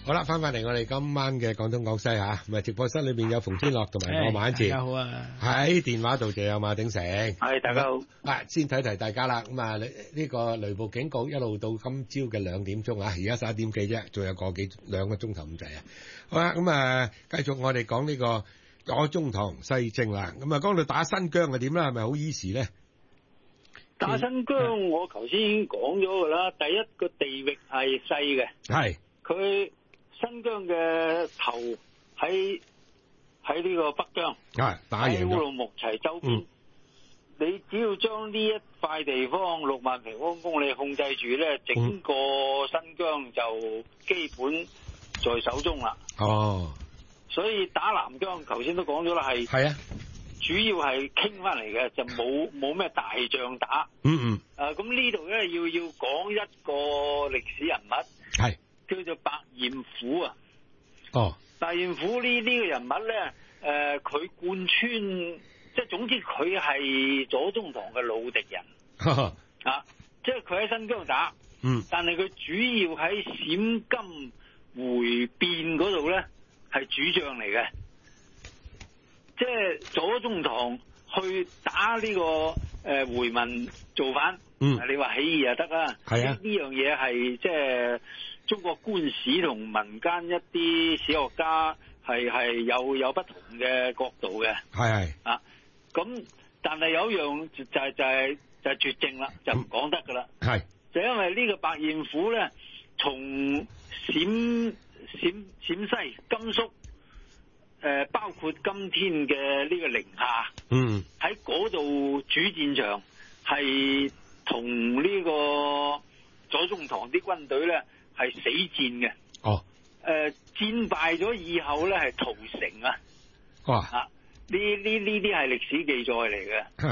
好啦，翻嚟我哋今晚嘅廣東廣西吓，咁啊直播室裏邊有馮天樂同埋我馬一哲， 大家好啊！ 喺電話度就有馬鼎盛， 係大家好。 先提大家啦，咁啊呢個雷暴警告一路到今朝嘅2點鐘啊，而家11點幾啫，仲有兩個鐘頭咁滯啊。好啦，咁啊繼續我哋講呢個左宗棠西征啦。咁啊講到打新疆係點啦，係咪好 easy 咧？ 打新疆我頭先已經講咗噶啦，第一個地域係細嘅， 係佢新疆嘅頭喺呢個北疆， 打贏喺烏魯木齊周邊。你只要將呢一塊地方6萬平方公里控制住咧，整個新疆就基本在手中啦。 哦， 所以打南疆頭先都講咗啦，係啊。主要係傾翻嚟嘅，就冇咩大仗打。咁呢度咧要講一個歷史人物，係叫做白彥虎啊。哦，白彥虎呢個人物咧，佢貫穿，即係總之佢係左宗棠嘅老敵人。啊，即係佢喺新疆打，但係佢主要喺陝甘回變嗰度咧係主將嚟嘅。即係左宗棠去打呢個回民造反，你話起義就得啦。係啊，呢樣嘢係即係中國官史同民間一啲史學家係有不同嘅角度嘅。係啊，咁但係有一樣就係絕症啦，就唔講得噶啦。係就因為呢個白彥虎咧，從陝西、甘肅。包括今天嘅呢個寧夏，喺嗰度主戰場係同呢個左宗棠啲軍隊咧係死戰嘅。哦，戰敗咗以後咧係屠城啊。哇！啊，呢啲係歷史記載嚟嘅。